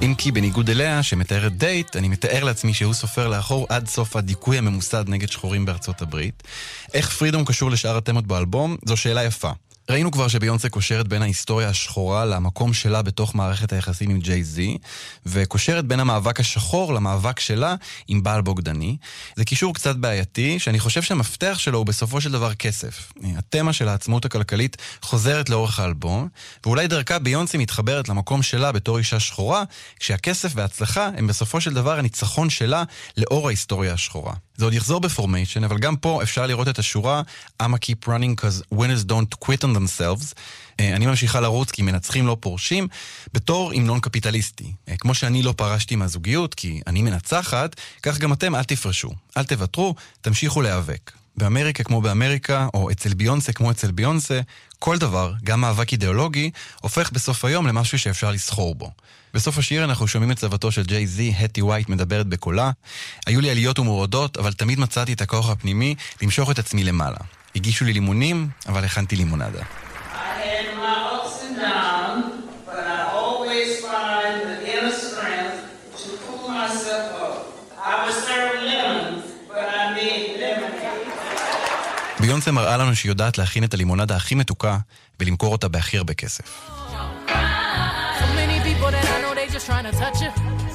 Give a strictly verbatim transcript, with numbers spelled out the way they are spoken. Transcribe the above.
אם כי בניגוד אליה, שמתארת דייט, אני מתאר לעצמי שהוא סופר לאחור עד סוף הדיכוי הממוסד נגד שחורים בארצות הברית. איך פרידום קשור לשאר התמות באלבום? זו שאלה יפה. ראינו כבר שביונסה קושרת בין ההיסטוריה השחורה למקום שלה בתוך מערכת היחסים עם ג'יי-זי, וקושרת בין המאבק השחור למאבק שלה עם בעל בוגדני. זה קישור קצת בעייתי, שאני חושב שהמפתח שלו הוא בסופו של דבר כסף. התמה של העצמאות הכלכלית חוזרת לאורך האלבום, ואולי דרכה ביונסה מתחברת למקום שלה בתור אישה שחורה, כשהכסף וההצלחה הם בסופו של דבר הניצחון שלה לאור ההיסטוריה השחורה. זה עוד יחזור בפורמיישן, אבל גם פה אפשר לראות את השורה I'ma keep running cause winners don't quit on themselves. אני ממשיכה לרוץ כי מנצחים לא פורשים, בתור המנון קפיטליסטי. כמו שאני לא פרשתי מהזוגיות כי אני מנצחת, כך גם אתם אל תפרשו, אל תוותרו, תמשיכו להיאבק. באמריקה כמו באמריקה, או אצל ביונסה כמו אצל ביונסה, כל דבר, גם מאבק אידיאולוגי, הופך בסוף היום למשהו שאפשר לסחור בו. בסוף השיר אנחנו שומעים את צוותו של ג'יי-זי, הטי ווייט מדברת בקולה. היו לי עליות ומורדות, אבל תמיד מצאתי את הכוח הפנימי למשוך את עצמי למעלה. הגישו לי לימונים, אבל הכנתי לימונדה. ביונסה מראה לנו שהיא יודעת להכין את הלימונדה הכי מתוקה ולמכור אותה בהכי הרבה כסף. So many people that I know they just trying to touch you.